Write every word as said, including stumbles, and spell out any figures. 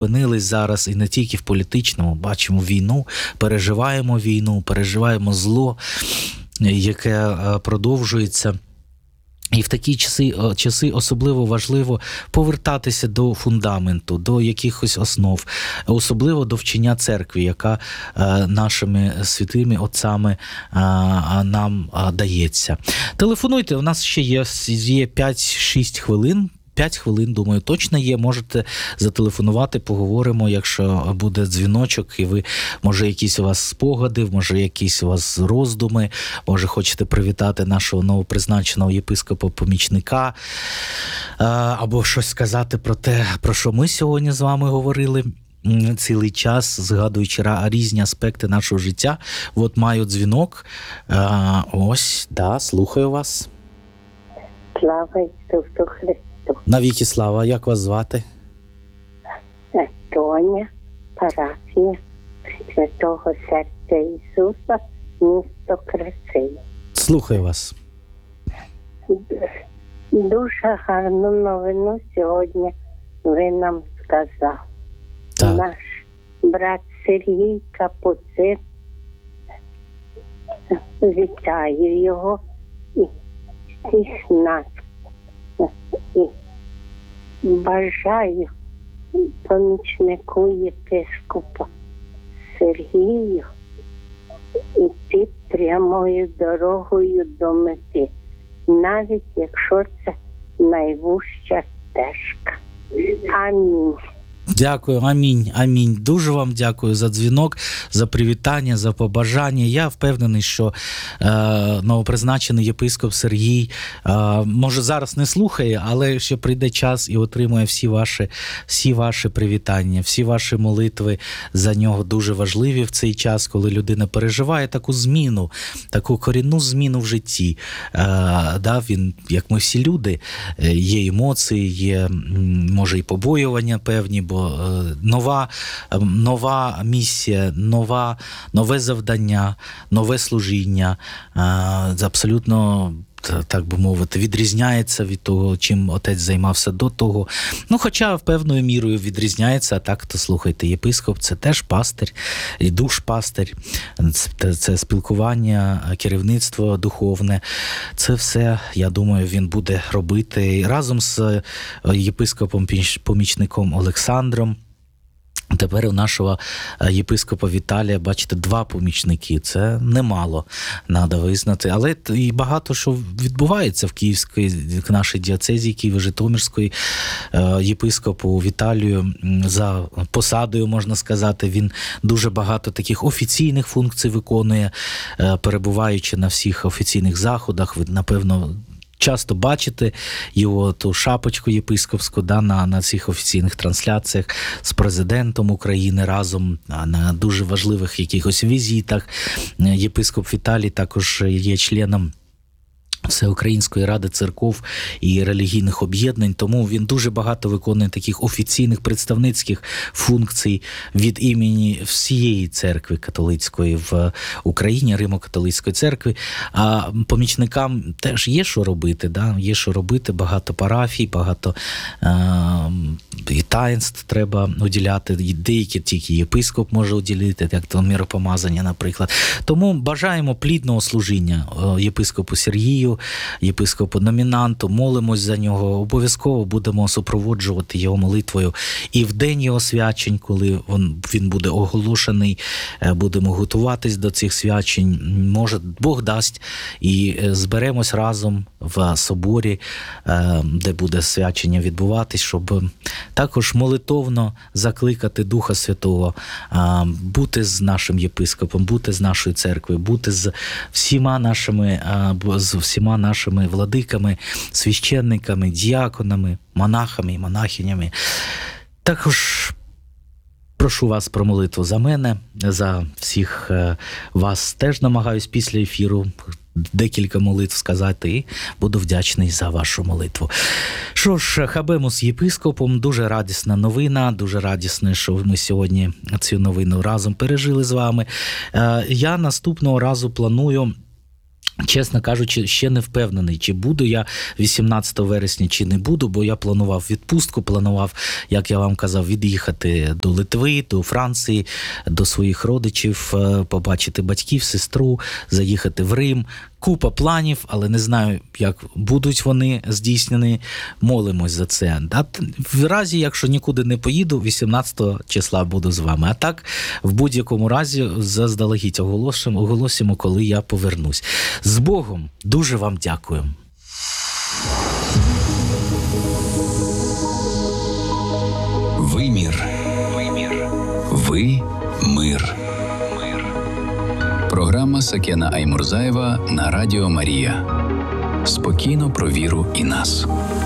Опинились зараз і не тільки в політичному, бачимо війну, переживаємо війну, переживаємо зло, яке продовжується. І в такі часи, часи особливо важливо повертатися до фундаменту, до якихось основ, особливо до вчення церкви, яка нашими святими отцями нам дається. Телефонуйте, у нас ще є, є п'ять-шість хвилин. П'ять хвилин, думаю, точно є. Можете зателефонувати, поговоримо, якщо буде дзвіночок, і ви, може, якісь у вас спогади, може, якісь у вас роздуми, може, хочете привітати нашого новопризначеного єпископа-помічника, або щось сказати про те, про що ми сьогодні з вами говорили цілий час, згадуючи різні аспекти нашого життя. От маю дзвінок. Ось, да, слухаю вас. Слава Ісусу Христу. Навіки слава. Як вас звати? Тоня, парафія Святого Серця Ісуса, місто Красилів. Слухаю вас. Дуже гарну новину сьогодні ви нам сказали. Так. Наш брат Сергій Капуцин, вітаю його і всіх нас. І бажаю помічнику єпископа Сергію іти прямою дорогою до мети, навіть якщо це найвужча стежка. Амінь. Дякую, амінь, амінь. Дуже вам дякую за дзвінок, за привітання, за побажання. Я впевнений, що е, новопризначений єпископ Сергій, е, може, зараз не слухає, але ще прийде час і отримує всі ваші, всі ваші привітання, всі ваші молитви за нього дуже важливі в цей час, коли людина переживає таку зміну, таку корінну зміну в житті. Е, да, він, як ми всі люди, є емоції, є, може, і побоювання певні, бо нова, нова місія, нова, нове завдання, нове служіння, абсолютно, так би мовити, відрізняється від того, чим отець займався до того. Ну, хоча певною мірою відрізняється, а так, то слухайте, єпископ – це теж пастир, і душ-пастир, це, це спілкування, керівництво духовне. Це все, я думаю, він буде робити разом з єпископом-помічником Олександром. Тепер у нашого єпископа Віталія, бачите, два помічники. Це немало, треба визнати. Але і багато що відбувається в Київській, в нашій діацезі Києво-Житомирської. Єпископу Віталію за посадою, можна сказати, він дуже багато таких офіційних функцій виконує, перебуваючи на всіх офіційних заходах. Ви, напевно, часто бачите його ту шапочку єпископську, да, на, на цих офіційних трансляціях з президентом України разом, на дуже важливих якихось візитах. Єпископ Віталій також є членом Всеукраїнської ради церков і релігійних об'єднань, тому він дуже багато виконує таких офіційних представницьких функцій від імені всієї церкви католицької в Україні, Римо-католицької церкви. А помічникам теж є що робити, да? Є що робити, багато парафій, багато е- і таїнств треба уділяти, деякі тільки єпископ може уділити, як то миропомазання, наприклад. Тому бажаємо плідного служіння єпископу Сергію, єпископу-номінанту, молимось за нього, обов'язково будемо супроводжувати його молитвою і в день його свячень, коли він буде оголошений, будемо готуватись до цих свячень, може Бог дасть, і зберемось разом в соборі, де буде свячення відбуватись, щоб також молитовно закликати Духа Святого бути з нашим єпископом, бути з нашою церквою, бути з всіма нашими, з всіма нашими владиками, священниками, діаконами, монахами і монахинями. Також прошу вас про молитву за мене, за всіх вас теж намагаюсь після ефіру декілька молитв сказати, і буду вдячний за вашу молитву. Що ж, хабемо з єпископом, дуже радісна новина, дуже радісно, що ми сьогодні цю новину разом пережили з вами. Я наступного разу планую Чесно кажучи, ще не впевнений, чи буду я вісімнадцятого вересня, чи не буду, бо я планував відпустку, планував, як я вам казав, від'їхати до Литви, до Франції, до своїх родичів, побачити батьків, сестру, заїхати в Рим. Купа планів, але не знаю, як будуть вони здійснені. Молимось за це. В разі, якщо нікуди не поїду, вісімнадцятого числа буду з вами. А так, в будь-якому разі, заздалегідь оголосимо, оголосимо, коли я повернусь. З Богом! Дуже вам дякую. Вимір. Вимір. Ви мир. Програма Сакена Аймурзаєва на Радіо Марія. Спокійно про віру і нас.